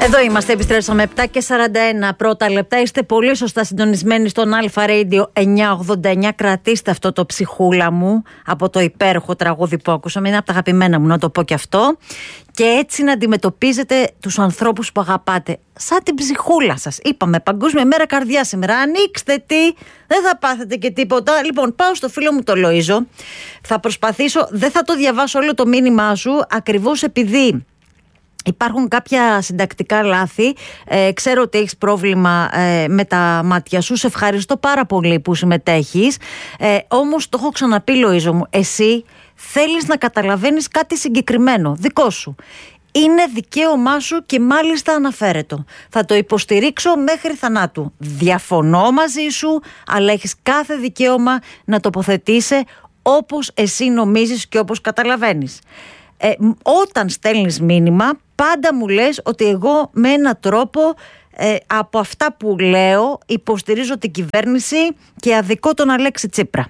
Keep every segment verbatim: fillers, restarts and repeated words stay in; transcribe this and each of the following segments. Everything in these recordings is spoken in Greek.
Εδώ είμαστε, επιστρέψαμε επτά και σαράντα ένα πρώτα λεπτά. Είστε πολύ σωστά συντονισμένοι στον Αλφα Radio εννιακόσια ογδόντα εννιά. Κρατήστε αυτό το ψυχούλα μου από το υπέροχο τραγούδι που άκουσαμε. Είναι από τα αγαπημένα μου, να το πω και αυτό. Και έτσι να αντιμετωπίζετε τους ανθρώπους που αγαπάτε σαν την ψυχούλα σας. Είπαμε Παγκόσμια Μέρα Καρδιά σήμερα. Ανοίξτε τι, δεν θα πάθετε και τίποτα. Λοιπόν, πάω στο φίλο μου το Λοΐζο. Θα προσπαθήσω, δεν θα το διαβάσω όλο το μήνυμά σου, ακριβώς επειδή υπάρχουν κάποια συντακτικά λάθη. Ε, ξέρω ότι έχεις πρόβλημα ε, με τα μάτια σου. Σε ευχαριστώ πάρα πολύ που συμμετέχεις. Ε, όμως το έχω ξαναπεί, Λοΐζο μου, εσύ θέλεις να καταλαβαίνεις κάτι συγκεκριμένο, δικό σου. Είναι δικαίωμά σου και μάλιστα αναφέρετο. Θα το υποστηρίξω μέχρι θανάτου. Διαφωνώ μαζί σου, αλλά έχεις κάθε δικαίωμα να τοποθετείσαι όπως εσύ νομίζεις και όπως καταλαβαίνεις. Ε, όταν στέλνεις μήνυμα, πάντα μου λες ότι εγώ με έναν τρόπο ε, από αυτά που λέω υποστηρίζω την κυβέρνηση και αδικώ τον Αλέξη Τσίπρα.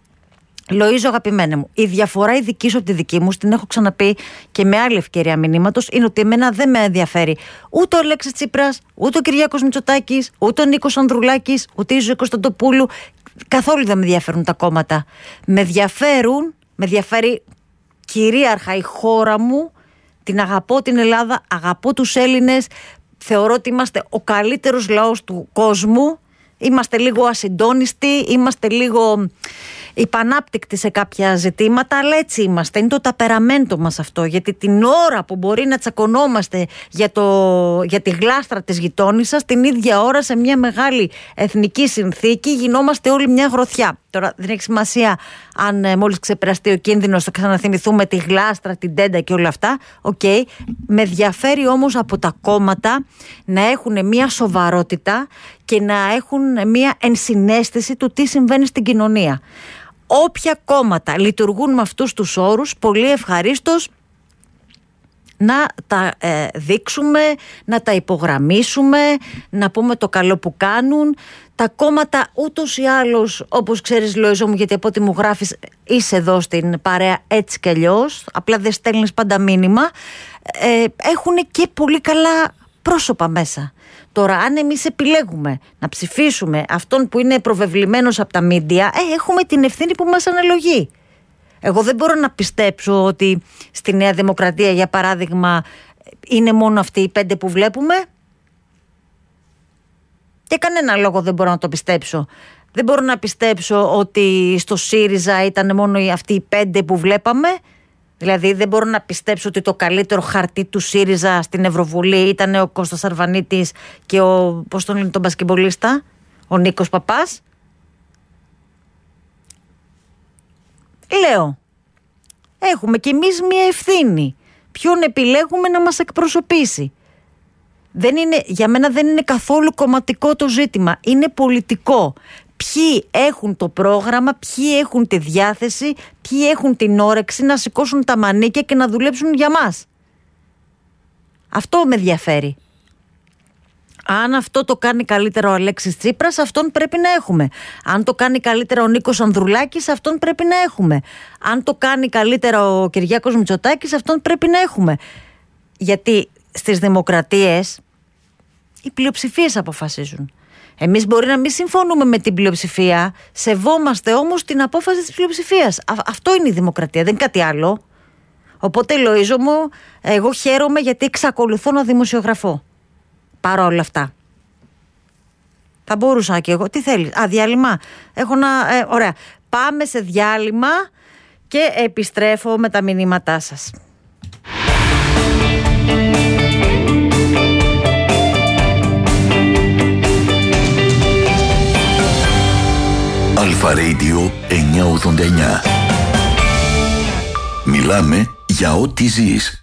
Λοΐζο, αγαπημένα μου, η διαφορά η δική σου από τη δική μου, την έχω ξαναπεί και με άλλη ευκαιρία μηνύματος, είναι ότι εμένα δεν με ενδιαφέρει ούτε ο Αλέξης Τσίπρας, ούτε ο Κυριάκος Μητσοτάκης, ούτε ο Νίκος Ανδρουλάκης, ούτε η Ζωή Κωνσταντοπούλου. Καθόλου δεν με ενδιαφέρουν τα κόμματα. Με ενδιαφέρουν, με ενδιαφέρει κυρίαρχα η χώρα μου, την αγαπώ την Ελλάδα, αγαπώ τους Έλληνες, θεωρώ ότι είμαστε ο καλύτερος λαός του κόσμου, είμαστε λίγο ασυντόνιστοι, είμαστε λίγο υπανάπτυκτοι σε κάποια ζητήματα, αλλά έτσι είμαστε, είναι το ταπεραμέντο μας αυτό, γιατί την ώρα που μπορεί να τσακωνόμαστε για, το, για τη γλάστρα της γειτόνισσας, την ίδια ώρα σε μια μεγάλη εθνική συνθήκη γινόμαστε όλοι μια γροθιά. Τώρα δεν έχει σημασία αν ε, μόλις ξεπεραστεί ο κίνδυνος θα ξαναθυμηθούμε τη γλάστρα, την τέντα και όλα αυτά. Οκ. Okay. Με ενδιαφέρει όμως από τα κόμματα να έχουν μια σοβαρότητα και να έχουν μια ενσυναίσθηση του τι συμβαίνει στην κοινωνία. Όποια κόμματα λειτουργούν με αυτούς τους όρους, πολύ ευχαρίστως να τα ε, δείξουμε, να τα υπογραμμίσουμε, να πούμε το καλό που κάνουν. Τα κόμματα ούτως ή άλλως, όπως ξέρεις, Λοΐζο μου, γιατί από ό,τι μου γράφεις είσαι εδώ στην παρέα έτσι κι αλλιώς, απλά δεν στέλνεις πάντα μήνυμα, ε, έχουν και πολύ καλά πρόσωπα μέσα. Τώρα, αν εμείς επιλέγουμε να ψηφίσουμε αυτόν που είναι προβεβλημένος από τα μίντια, ε, έχουμε την ευθύνη που μας αναλογεί. Εγώ δεν μπορώ να πιστέψω ότι στη Νέα Δημοκρατία, για παράδειγμα, είναι μόνο αυτοί οι πέντε που βλέπουμε. Και κανένα λόγο δεν μπορώ να το πιστέψω. Δεν μπορώ να πιστέψω ότι στο ΣΥΡΙΖΑ ήταν μόνο αυτοί οι πέντε που βλέπαμε. Δηλαδή δεν μπορώ να πιστέψω ότι το καλύτερο χαρτί του ΣΥΡΙΖΑ στην Ευρωβουλή ήταν ο Κώστας Αρβανίτης και ο, πώς τον λένε τον μπασκεμπολίστα, ο Νίκος Παπάς. Λέω, έχουμε κι εμείς μια ευθύνη. Ποιον επιλέγουμε να μας εκπροσωπήσει. Δεν είναι, για μένα δεν είναι καθόλου κομματικό το ζήτημα. Είναι πολιτικό. Ποιοι έχουν το πρόγραμμα, ποιοι έχουν τη διάθεση, ποιοι έχουν την όρεξη να σηκώσουν τα μανίκια και να δουλέψουν για μας. Αυτό με ενδιαφέρει. Αν αυτό το κάνει καλύτερα ο Αλέξης Τσίπρας, αυτόν πρέπει να έχουμε. Αν το κάνει καλύτερα ο Νίκος Ανδρουλάκης, αυτόν πρέπει να έχουμε. Αν το κάνει καλύτερα ο Κυριάκος Μητσοτάκης, αυτόν πρέπει να έχουμε. Γιατί στις δημοκρατίες οι πλειοψηφίες αποφασίζουν. Εμείς μπορεί να μην συμφωνούμε με την πλειοψηφία, σεβόμαστε όμως την απόφαση της πλειοψηφίας. Α, αυτό είναι η δημοκρατία, δεν είναι κάτι άλλο. Οπότε, Λοΐζο μου, εγώ χαίρομαι γιατί εξακολουθώ να δημοσιογραφώ. Παρά όλα αυτά. Θα μπορούσα και εγώ. Τι θέλεις? Α, διάλειμμα. Έχω να... Ε, ωραία. Πάμε σε διάλειμμα και επιστρέφω με τα μηνύματά σας. Αλφα Radio εννιακόσια ογδόντα εννιά. Μιλάμε για ό,τι ζεις.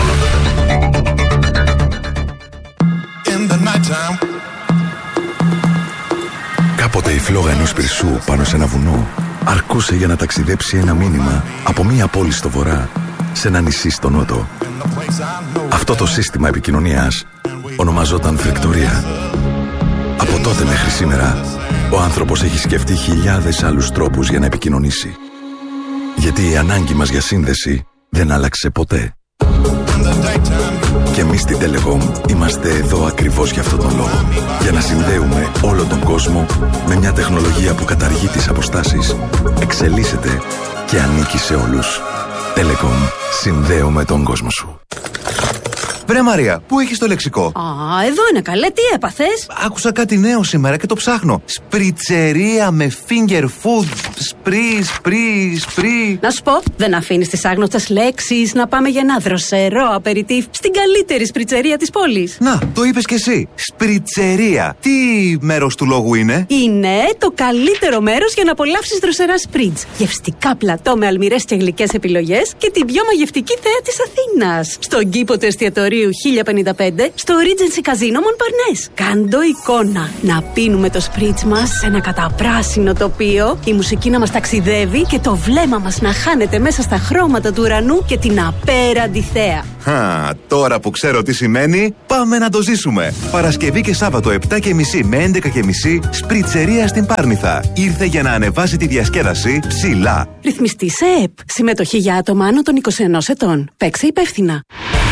Κάποτε η φλόγα ενός πυρσού πάνω σε ένα βουνό αρκούσε για να ταξιδέψει ένα μήνυμα από μία πόλη στο βορρά σε ένα νησί στο νότο. Αυτό το σύστημα επικοινωνίας ονομαζόταν φρεκτορία. Από τότε μέχρι σήμερα ο άνθρωπος έχει σκεφτεί χιλιάδες άλλους τρόπους για να επικοινωνήσει. Γιατί η ανάγκη μας για σύνδεση δεν άλλαξε ποτέ. Και εμείς στην Telecom είμαστε εδώ ακριβώς για αυτόν τον λόγο. Για να συνδέουμε όλο τον κόσμο με μια τεχνολογία που καταργεί τις αποστάσεις, εξελίσσεται και ανήκει σε όλους. Telecom. Συνδέουμε τον κόσμο σου. Βρε Μαρία, πού έχεις το λεξικό? Α, εδώ είναι καλέ, τι έπαθες? Άκουσα κάτι νέο σήμερα και το ψάχνω. Σπριτσερία με finger food. Σπρι, σπρι, σπρι. Να σου πω, δεν αφήνεις τις άγνωστες λέξεις να πάμε για ένα δροσερό απεριτίφ στην καλύτερη σπριτσερία της πόλης. Να, το είπες κι εσύ. Σπριτσερία. Τι μέρος του λόγου είναι? Είναι το καλύτερο μέρος για να απολαύσεις δροσερά σπριτς. Γευστικά πλατό με αλμυρές και γλυκές επιλογές και την πιο μαγευτική θέα της Αθήνας. Στον κήπο του εστιατορίου χίλια πενήντα πέντε στο Regency Casino Montparnasse. Κάντο εικόνα. Να πίνουμε το σπριτς μας σε ένα καταπράσινο τοπίο, η μουσική να μας ταξιδεύει και το βλέμμα μας να χάνεται μέσα στα χρώματα του ουρανού και την απέραντη θέα. Χα, τώρα που ξέρω τι σημαίνει, πάμε να το ζήσουμε. Παρασκευή και Σάββατο επτά και μισή με έντεκα και μισή, Σπριτσερία στην Πάρνηθα. Ήρθε για να ανεβάσει τη διασκέδαση ψηλά. Ρυθμιστή σε ΕΠ. Συμμετοχή για άτομα άνω των είκοσι ενός ετών. Παίξε υπεύθυνα.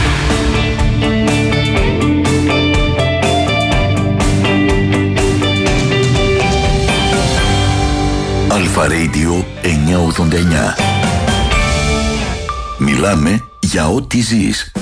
Αλφα Radio εννιακόσια ογδόντα εννιά. Μιλάμε για ό,τι ζεις.